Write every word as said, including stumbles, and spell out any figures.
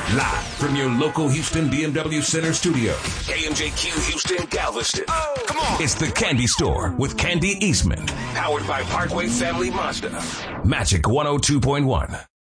Live from your local Houston B M W Center studio. A M J Q Houston Galveston. Oh, come on. It's the Candy Store with Candy Eastman. Powered by Parkway Family Mazda. Magic one oh two point one.